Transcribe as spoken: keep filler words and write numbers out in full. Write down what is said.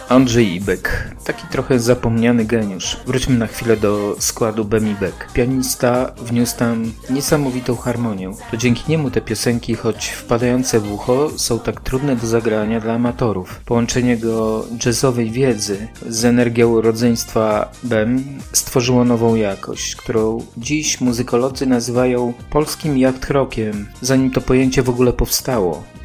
Andrzej Ibek, taki trochę zapomniany geniusz. Wróćmy na chwilę do składu Bem Ibek. Pianista wniósł tam niesamowitą harmonię. To dzięki niemu te piosenki, choć wpadające w ucho, są tak trudne do zagrania dla amatorów. Połączenie go jazzowej wiedzy z energią rodzeństwa Bem stworzyło nową jakość, którą dziś muzykolodzy nazywają polskim yacht rockiem, zanim to pojęcie w ogóle powstało.